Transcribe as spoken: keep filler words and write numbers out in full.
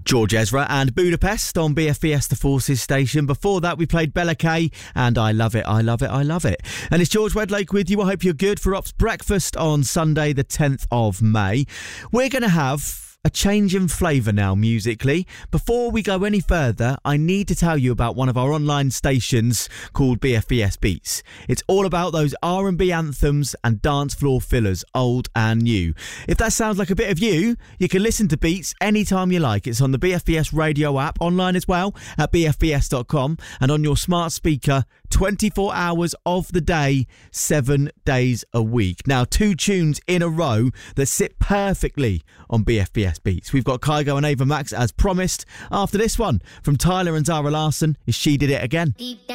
George Ezra and Budapest on B F B S The Forces station. Before that, we played Bella Kay and I Love It, I Love It, I Love It. And it's George Wedlake with you. I hope you're good for Ops Breakfast on Sunday, the tenth of May. We're going to have a change in flavour now musically. Before we go any further, I need to tell you about one of our online stations called B F B S Beats. It's all about those R and B anthems and dance floor fillers, old and new. If that sounds like a bit of you, you can listen to Beats anytime you like. It's on the B F B S radio app, online as well at b f b s dot com, and on your smart speaker twenty-four hours of the day, seven days a week. Now, two tunes in a row that sit perfectly on B F B S Beats. We've got Kygo and Ava Max as promised. After this one, from Tyler and Zara Larsson, is She Did It Again. Deep